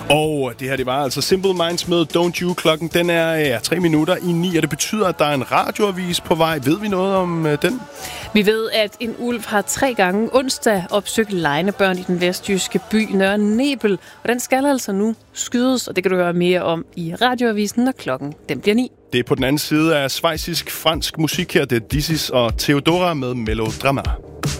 Og det her, det var altså Simple Minds med Don't You. Klokken, den er 3 minutter i 9, og det betyder, at der er en radioavis på vej. Ved vi noget om den? Vi ved, at en ulv har 3 gange onsdag opsøgt legnebørn i den vestjyske by Nørre Nebel. Og den skal altså nu skydes, og det kan du høre mere om i radioavisen, når klokken den bliver 9. Det er på den anden side af schweizisk-fransk musik her. Det er Dizzy og Theodora med Melodrama.